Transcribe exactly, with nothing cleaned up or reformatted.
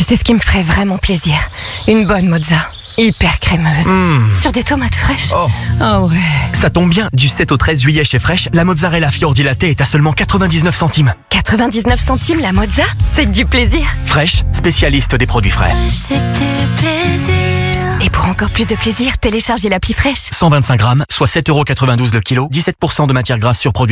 sais ce qui me ferait vraiment plaisir? Une bonne mozza, hyper crémeuse, Mmh. sur des tomates fraîches. Oh. Oh ouais. Ça tombe bien, du sept au treize juillet chez Fresh, la mozzarella fior di latte est à seulement quatre-vingt-dix-neuf centimes. quatre-vingt-dix-neuf centimes la mozza? C'est que du plaisir. Fresh, spécialiste des produits frais. C'est du plaisir. Et pour encore plus de plaisir, téléchargez l'appli Fraîche. cent vingt-cinq grammes, soit sept euros quatre-vingt-douze le kilo, dix-sept pour cent de matière grasse sur produit.